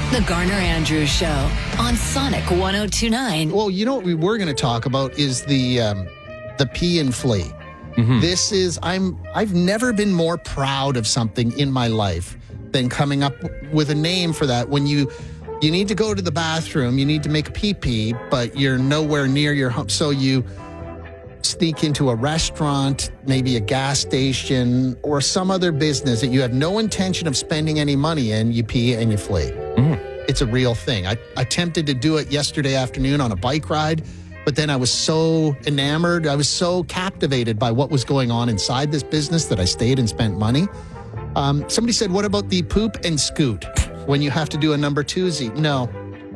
The Garner Andrews Show on Sonic 102.9. Well, you know what we were going to talk about is the pee and flea. Mm-hmm. This is I've never been more proud of something in my life than coming up with a name for that. When you need to go to the bathroom, you need to make a pee-pee, but you're nowhere near your home, so you sneak into a restaurant, maybe a gas station, or some other business that you have no intention of spending any money in. You pee and you flee. Mm. It's a real thing. I attempted to do it yesterday afternoon on a bike ride, but then I was so enamored, I was so captivated by what was going on inside this business that I stayed and spent money. Somebody said, what about the poop and scoot when you have to do a number twosie? No.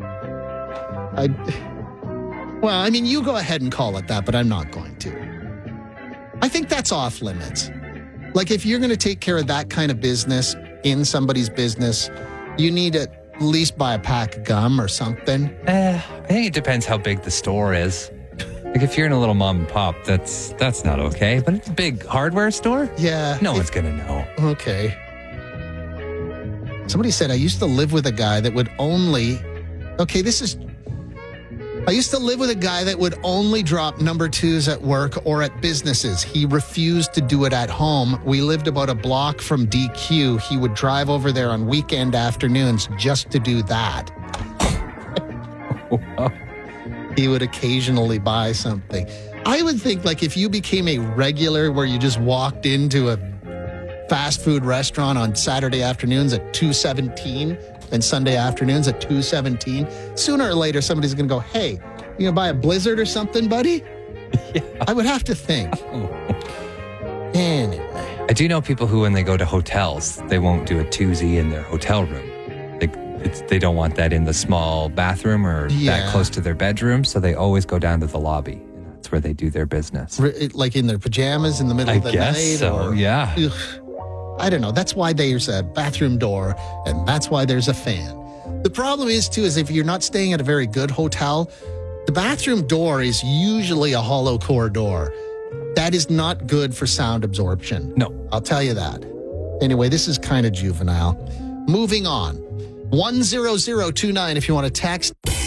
Well, I mean, you go ahead and call it that, but I'm not going to. I think that's off limits. Like, if you're going to take care of that kind of business in somebody's business, you need to at least buy a pack of gum or something. I think it depends how big the store is. Like, if you're in a little mom and pop, that's not okay. But it's a big hardware store? Yeah. No one's going to know. Okay. Somebody said, I used to live with a guy that would only... Okay, I used to live with a guy that would only drop number twos at work or at businesses. He refused to do it at home. We lived about a block from DQ. He would drive over there on weekend afternoons just to do that. He would occasionally buy something. I would think, like, if you became a regular where you just walked into a fast food restaurant on Saturday afternoons at 2:17 and Sunday afternoons at 2:17, sooner or later somebody's going to go, hey, you gonna buy a Blizzard or something, buddy? Yeah. I would have to think. Anyway. I do know people who, when they go to hotels, they won't do a twosie in their hotel room. They don't want that in the small bathroom or that close to their bedroom, so they always go down to the lobby. And that's where they do their business. Like in their pajamas in the middle of the night? I guess so, yeah. I don't know. That's why there's a bathroom door, and that's why there's a fan. The problem is, too, is if you're not staying at a very good hotel, the bathroom door is usually a hollow core door. That is not good for sound absorption. No. I'll tell you that. Anyway, this is kind of juvenile. Moving on. 10029 if you want to text.